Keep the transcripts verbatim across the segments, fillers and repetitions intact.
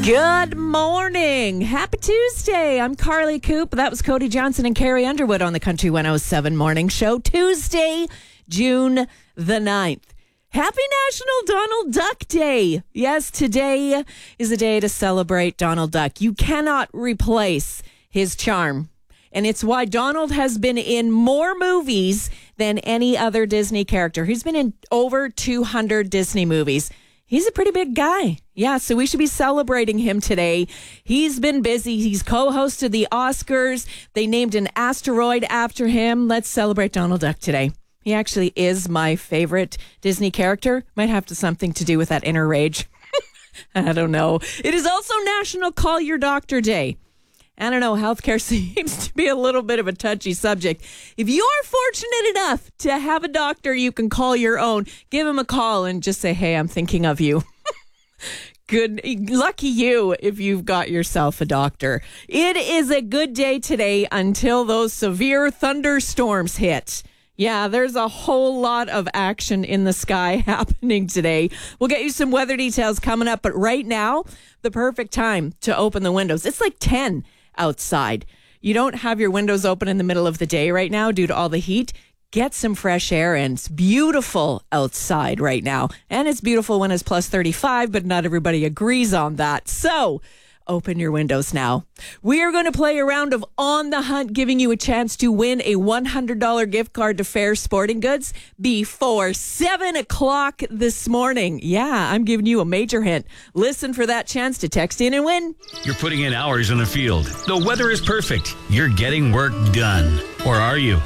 Good morning. Happy Tuesday. I'm Carly Coop. That was Cody Johnson and Carrie Underwood on the Country one oh seven Morning Show. Tuesday, June the ninth. Happy National Donald Duck Day. Yes, today is a day to celebrate Donald Duck. You cannot replace his charm. And it's why Donald has been in more movies than any other Disney character. He's been in over two hundred Disney movies. He's a pretty big guy. Yeah, so we should be celebrating him today. He's been busy. He's co-hosted the Oscars. They named an asteroid after him. Let's celebrate Donald Duck today. He actually is my favorite Disney character. Might have to something to do with that inner rage. I don't know. It is also National Call Your Doctor Day. I don't know, healthcare seems to be a little bit of a touchy subject. If you're fortunate enough to have a doctor you can call your own, give him a call and just say, hey, I'm thinking of you. Good, lucky you if you've got yourself a doctor. It is a good day today until those severe thunderstorms hit. Yeah, there's a whole lot of action in the sky happening today. We'll get you some weather details coming up, but right now, the perfect time to open the windows. It's like ten outside. You don't have your windows open in the middle of the day right now due to all the heat. Get some fresh air, and it's beautiful outside right now. And it's beautiful when it's plus thirty-five, but not everybody agrees on that. So open your windows now. We are going to play a round of On the Hunt, giving you a chance to win a one hundred dollars gift card to Fair Sporting Goods before seven o'clock this morning. Yeah, I'm giving you a major hint. Listen for that chance to text in and win. You're putting in hours in the field. The weather is perfect. You're getting work done. Or are you?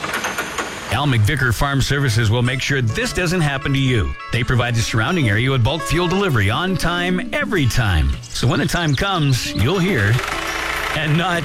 Al McVicker Farm Services will make sure this doesn't happen to you. They provide the surrounding area with bulk fuel delivery on time, every time. So when the time comes, you'll hear and not.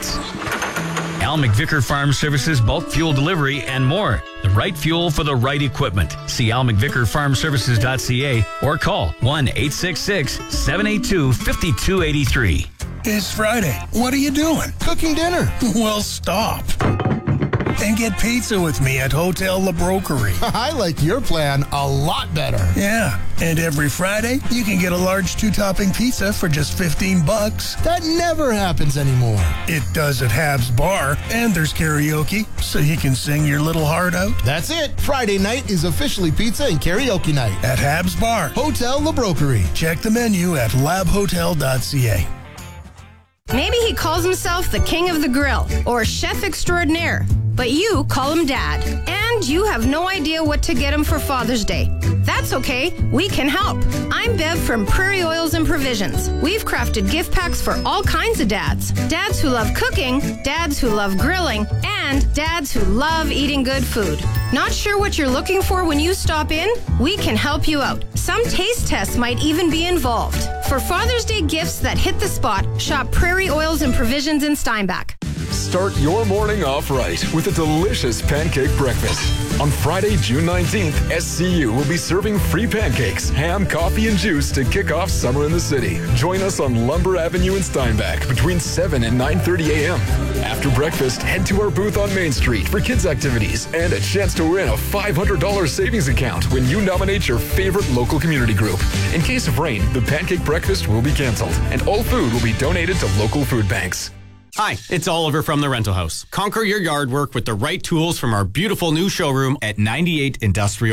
Al McVicker Farm Services bulk fuel delivery and more. The right fuel for the right equipment. See al mcvicker farm services dot c a or call one eight six six, seven eight two, five two eight three. It's Friday. What are you doing? Cooking dinner. Well, stop. And get pizza with me at Hotel La Brokerie. I like your plan a lot better. Yeah, and every Friday, you can get a large two-topping pizza for just fifteen bucks. That never happens anymore. It does at Habs Bar, and there's karaoke, so you can sing your little heart out. That's it. Friday night is officially pizza and karaoke night. At Habs Bar. Hotel La Brokerie. Check the menu at lab hotel dot c a. Maybe he calls himself the king of the grill or chef extraordinaire, but you call him dad. And you have no idea what to get him for Father's Day. That's okay. We can help. I'm Bev from Prairie Oils and Provisions. We've crafted gift packs for all kinds of dads. Dads who love cooking, dads who love grilling, and dads who love eating good food. Not sure what you're looking for when you stop in? We can help you out. Some taste tests might even be involved. For Father's Day gifts that hit the spot, shop Prairie Oils and Provisions in Steinbach. Start your morning off right with a delicious pancake breakfast. On Friday, June nineteenth, S C U will be serving free pancakes, ham, coffee, and juice to kick off summer in the city. Join us on Lumber Avenue in Steinbach between seven and nine thirty a.m. After breakfast, head to our booth on Main Street for kids' activities and a chance to win a five hundred dollars savings account when you nominate your favorite local community group. In case of rain, the pancake breakfast will be canceled, and all food will be donated to local food banks. Hi, it's Oliver from The Rental House. Conquer your yard work with the right tools from our beautiful new showroom at ninety-eight Industrial.